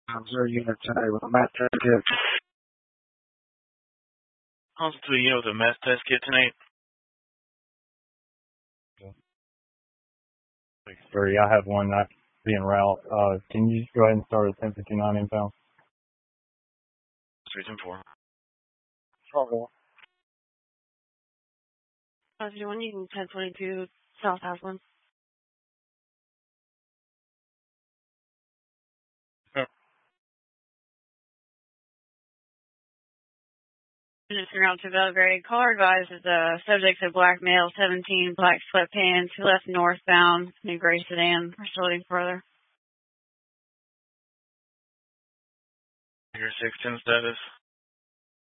0 unit tonight with a math test kit. Hospital to a unit with a math test kit tonight. 6-3. I have one not being route. Can you just go ahead and start at 1059 inbound? 310-4. Trouble. 501, you can 1022 South Haslam. Units around to Belgrade. Caller advises subject to black male, 17, black sweatpants, who left northbound, new gray sedan. Proceeding further. Your 610 status.